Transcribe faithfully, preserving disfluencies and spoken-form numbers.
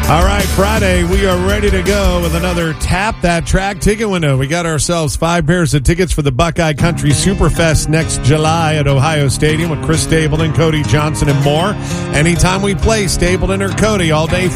All right, Friday, we are ready to go with another Tap That Track ticket window. We got ourselves five pairs of tickets for the Buckeye Country Superfest next July at Ohio Stadium with Chris Stapleton, Cody Johnson, and more. Anytime we play Stapleton or Cody all day